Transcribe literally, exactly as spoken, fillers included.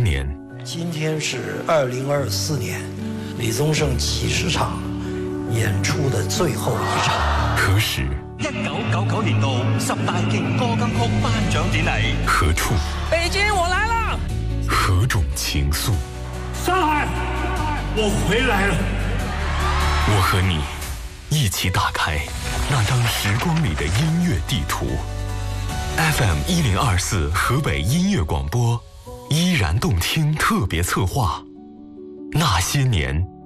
年。 今天是二零二四年李宗盛几十场演出的最后一场。 何时？ 一九九九年度十大勁歌金曲頒獎典禮。 何處？ 北京，我來了。 何種情愫？ 上海，我回來了。 我和你一起打開那張時光裡的音樂地圖。F M 一零二四河北音樂廣播，依然動聽特別策劃，那些年。